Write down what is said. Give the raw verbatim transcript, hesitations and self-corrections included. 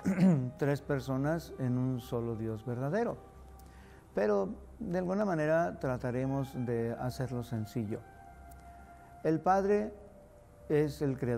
tres personas en un solo Dios verdadero. Pero de alguna manera trataremos de hacerlo sencillo. El Padre es el creador